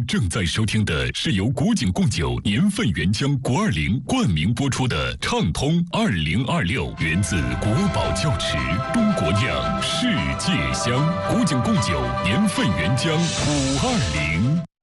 您正在收听的是由古井贡酒年份原浆国20冠名播出的畅通2026，源自国宝窖池，中国酿，世界香。古井贡酒年份原浆520。